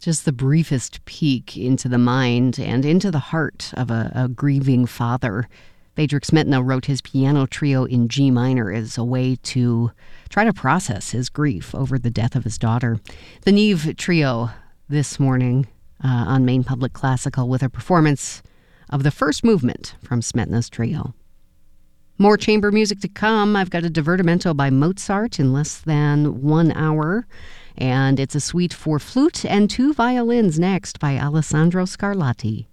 Just the briefest peek into the mind and into the heart of a grieving father. Friedrich Smetana wrote his piano trio in G minor as a way to try to process his grief over the death of his daughter. The Neve Trio this morning on Maine Public Classical with a performance of the first movement from Smetana's trio. More chamber music to come. I've got a divertimento by Mozart in less than 1 hour. And it's a suite for flute and 2 violins next by Alessandro Scarlatti.